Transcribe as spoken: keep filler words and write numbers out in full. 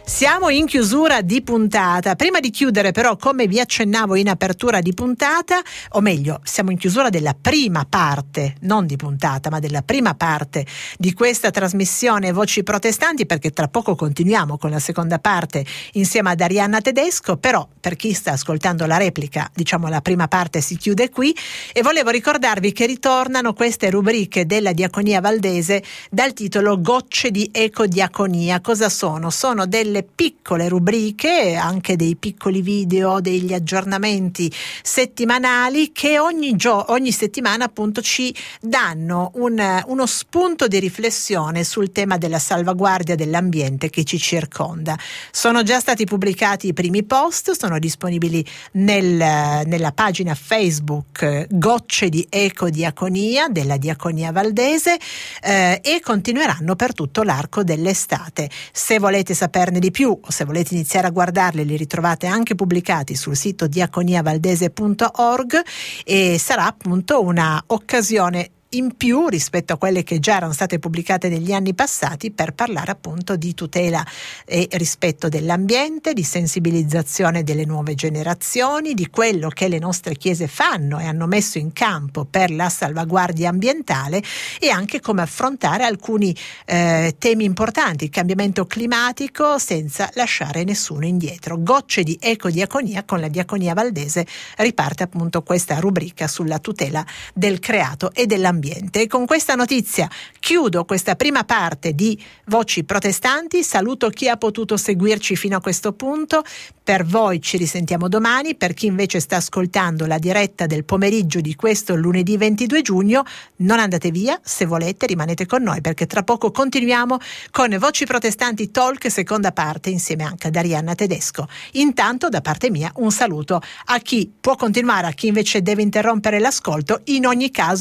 Siamo in chiusura di puntata. Prima di chiudere però, come vi accennavo in apertura di puntata, o meglio, siamo in chiusura della prima parte, non di puntata, ma della prima parte di questa trasmissione Voci Protestanti, perché tra poco continuiamo con la seconda parte insieme ad Arianna Tedesco, però per chi sta ascoltando la replica, diciamo la prima parte si chiude qui e volevo ricordarvi che ritornano queste rubriche della Diaconia Valdese dal titolo Gocce di Ecodiaconia. Cosa sono? Sono delle piccole rubriche, anche dei piccoli video, degli aggiornamenti settimanali che ogni gio- ogni settimana appunto ci danno un, uno spunto di riflessione sul tema della salvaguardia dell'ambiente che ci circonda. Sono già stati pubblicati i primi post, sono disponibili nel, nella pagina Facebook Gocce di Ecodiaconia della Diaconia Valdese eh, e continueranno per tutto l'arco dell'estate. Se volete saperne di più o se volete iniziare a guardarli, li ritrovate anche pubblicati sul sito diaconiavaldese punto org e sarà appunto una occasione in più rispetto a quelle che già erano state pubblicate negli anni passati per parlare appunto di tutela e rispetto dell'ambiente, di sensibilizzazione delle nuove generazioni, di quello che le nostre chiese fanno e hanno messo in campo per la salvaguardia ambientale e anche come affrontare alcuni eh, temi importanti, il cambiamento climatico senza lasciare nessuno indietro. Gocce di Ecodiaconia con la Diaconia Valdese riparte appunto questa rubrica sulla tutela del creato e dell'ambiente. E con questa notizia chiudo questa prima parte di Voci Protestanti. Saluto chi ha potuto seguirci fino a questo punto. Per voi ci risentiamo domani. Per chi invece sta ascoltando la diretta del pomeriggio di questo lunedì ventidue giugno, non andate via, se volete rimanete con noi perché tra poco continuiamo con Voci Protestanti Talk, seconda parte, insieme anche ad Arianna Tedesco. Intanto da parte mia un saluto a chi può continuare, a chi invece deve interrompere l'ascolto. In ogni caso